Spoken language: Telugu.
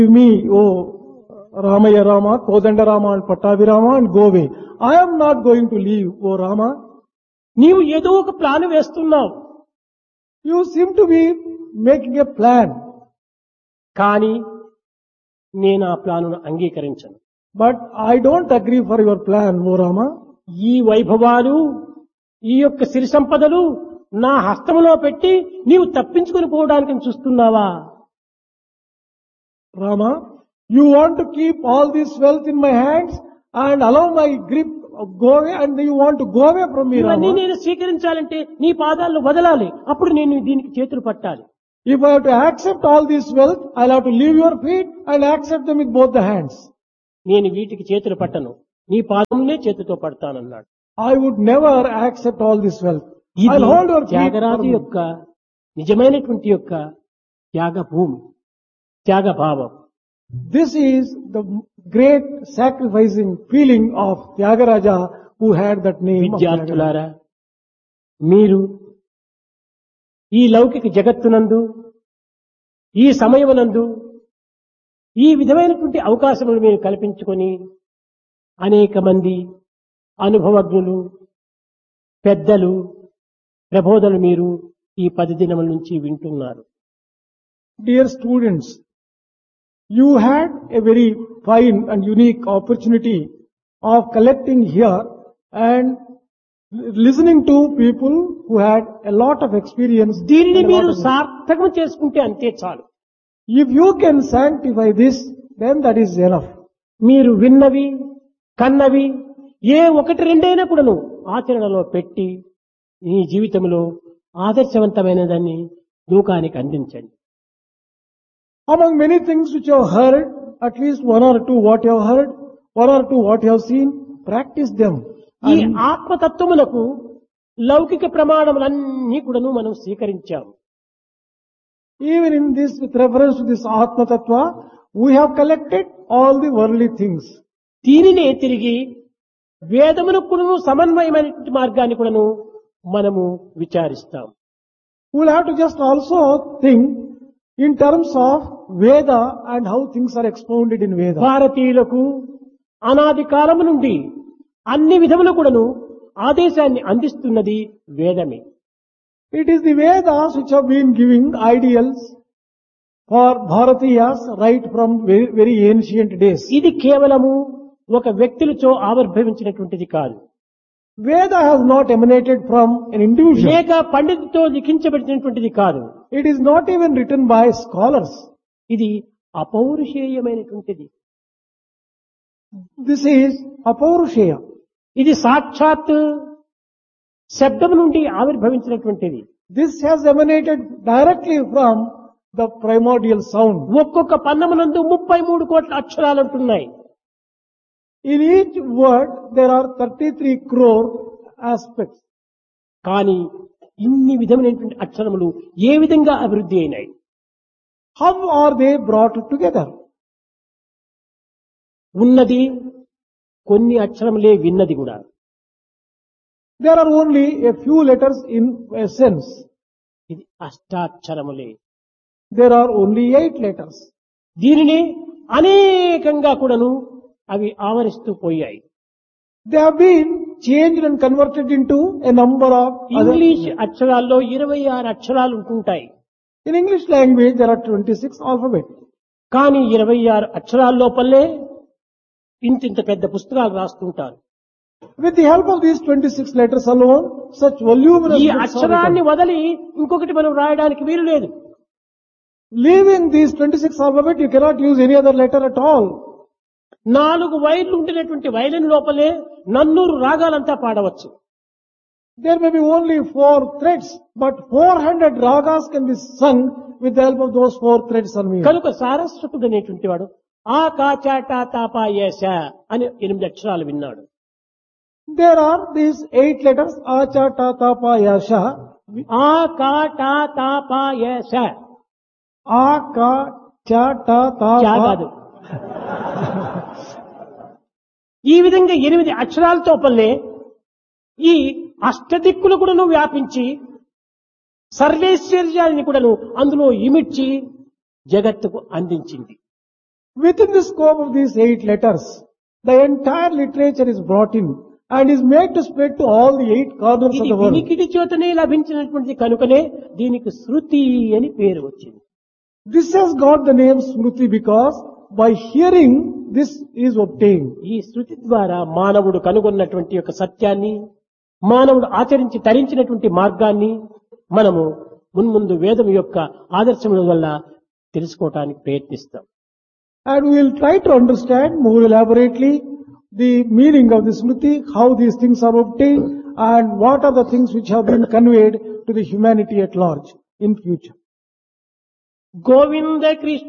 Give me, oh Ramaya Rama, Kodanda Rama and Pattavi Rama and go away. I am not going to leave, oh Rama. నీవు ఏదో ఒక ప్లాన్ వేస్తున్నావు. You seem to be making a plan, కానీ నేను ఆ ప్లానును అంగీకరించను. but I don't agree for your plan, oh Rama. ఈ వైభవాలు, ఈ యొక్క సిరి సంపదలు నా హస్తములో పెట్టి నీవు తప్పించుకొని పోవడానికి చూస్తున్నావా? Rama, you want to keep all this wealth in my hands and allow my grip go away, and you want to go away from me, ఇవన్నీ Rama. నేను స్వీకరించాలంటే నీ పాదాలను వదలాలి. అప్పుడు నేను దీనికి చేతులు పట్టాలి. If I have to accept all this wealth, I'll have to leave your feet and accept them with both the hands. నేను వీటికి చేతులు పట్టను, నీ పాదంనే చేతితో పడతానన్నాడు. I would never accept all this wealth. ఇది I'll hold your feet. Tyagaraju for me. యొక్క నిజమైనటువంటి యొక్క త్యాగ భూమి, త్యాగ భావం. This is the great sacrificing feeling of Tyagaraja, who had that name of Tyagaraja. విద్యార్థులారా, మీరు ఈ లౌకిక జగత్తునందు, ఈ సమయమునందు ఈ విధమైనటువంటి అవకాశములు మీరు కల్పించుకొని అనేక మంది అనుభవజ్ఞులు, పెద్దలు ప్రబోధనలు మీరు ఈ 10 దినముల నుంచి వింటున్నారు. Dear students, you had a very fine and unique opportunity of collecting here and listening to people who had a lot of experience. దీనిని and a lot మీరు of- సార్థకం చేసుకుంటే అంతే చాలు. If you can sanctify this, then that is enough. మీరు విన్నవి, కన్నవి ఏ ఒకటి రెండైనా కూడాను ఆచరణలో పెట్టి మీ జీవితంలో ఆదర్శవంతమైన దాన్ని లోకానికి అందించండి. Among many things which you have heard, at least one or two what you have heard, one or two what you have seen, practice them. ఈ And ఆత్మతత్వములకు లౌకిక ప్రమాణములన్నీ కూడాను మనం స్వీకరించాము. even in this, with reference to this Atma Tattva, we have collected all the worldly things. దీనినే తిరిగి వేదములకు కూడాను సమన్వయమైనటువంటి మార్గాన్ని కూడాను మనము విచారిస్తాం. We will have to just also think in terms of Veda and how things are expounded in Veda. భారతీయులకు అనాది కాలము నుండి అన్ని విధములు కూడాను ఆదేశాన్ని అందిస్తున్నది వేదమే. It is the Vedas which have been giving ideals for Bharatiyas right from very, very ancient days. ఇది కేవలము ఒక వ్యక్తులతో ఆవిర్భవించినటువంటిది కాదు, Veda has not emanated from an individual. లేక పండితుతో లిఖించబడినటువంటిది కాదు. It is not even written by scholars. ఇది అపౌరుషేయమైనటువంటిది. This is Apaurushaya. ఇది సాక్షాత్ శబ్దం నుండి ఆవిర్భవించినటువంటిది. This has emanated directly from the primordial sound. ఒక్కొక్క పన్నమునందు 33 కోట్ల అక్షరాలు ఉంటున్నాయి. In each word there are 33 crore aspects. కానీ ఇన్ని విధమైనటువంటి అక్షరములు ఏ విధంగా అభివృద్ధి అయినాయి? How are they brought together? ఉన్నది కొన్ని అక్షరములే, విన్నది కూడా. There are only a few letters in a sense. ఇది అష్టాక్షరములే. There are only 8 letters. దీనిని అనేకంగా కూడాను అవి ఆవరిస్తూ పోయాయి. They have been changed and converted into a number of other. English అక్షరాల్లో 26 అక్షరాలు ఉంటుంటాయి. In English language there are 26 alphabets. కానీ 26 అక్షరాల లోపలే ఇంతింత పెద్ద పుస్తకాలు రాస్తుంటారు. With the help of these 26 letters alone, such voluminous ఈ books are అక్షరాన్ని written. వదిలి ఇంకొకటి మనం రాయడానికి వీలు లేదు. Leaving these 26 alphabet, you cannot use any other letter at all. 4 వైర్లు ఉండినటువంటి వైలిన్ లోపలే 400 రాగాలంతా పాడవచ్చు. There may be only 4 threads, but 400 ragas can be sung with the help of those 4 threads on music. కనుక సారస్వతుడు అనేటువంటి వాడు ఆ కాచాటా తాపా ఏష అని 8 అక్షరాలు విన్నాడు. There are these 8 letters, Acha, Ta, Ta, Pa, Ya, Sha. ఆ కాటా తాపా ఏష A, Ka, Cha, Ta, Ta, చా కాదు. Pa. ఈ విధంగా 8 అక్షరాలతో పల్లె ఈ అష్టదిక్కులు కూడాను వ్యాపించి సర్వేశ్వర్యాన్ని కూడాను అందులో ఇమిడ్చి జగత్తుకు అందించింది. Within the scope of these 8 letters, the entire literature is brought in and is made to spread to all the 8 corners of ఇది the world. వినికిడి చేతనే లభించినటువంటి కనుకనే దీనికి శృతి అని పేరు వచ్చింది. This has got the name Smriti because by hearing this is obtained. ఈ శృతి ద్వారా మానవుడు కనుగొన్నటువంటి యొక్క సత్యాన్ని, మానవుడు ఆచరించి తరించినటువంటి మార్గాన్ని మనము మున్ముందు వేదం యొక్క ఆదర్శముల వల్ల తెలుసుకోవటానికి ప్రయత్నిస్తాం. And we will try to understand more elaborately the meaning of the Smriti, how these things are obtained, and what are the things which have been conveyed to the humanity at large in future. Govinda Krishna